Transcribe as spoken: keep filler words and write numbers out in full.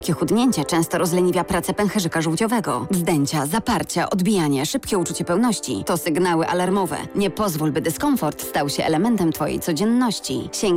Takie chudnięcie często rozleniwia pracę pęcherzyka żółciowego. Wzdęcia, zaparcia, odbijanie, szybkie uczucie pełności to sygnały alarmowe. Nie pozwól, by dyskomfort stał się elementem Twojej codzienności. Sięgnij